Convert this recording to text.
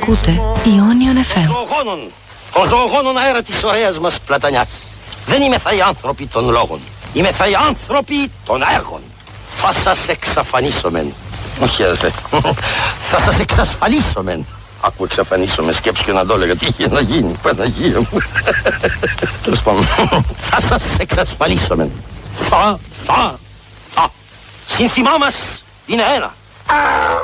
Ακούτε Ionion FM. Των ζωογόνων αέρα της ωραίας μας Πλατανιάς. Δεν είμεθα οι άνθρωποι των λόγων. Είμεθα οι άνθρωποι των έργων. Θα σας εξαφανίσομεν. Όχι αδερφέ. Θα σας εξασφαλίσομεν. Άκου εξαφανίσομεν, σκέψου και να το έλεγα. Τι είχε να γίνει, Παναγία μου. Τέλος πάντων. Θα σας εξασφαλίσομεν. Θα. Σύνθημά μας είναι ένα.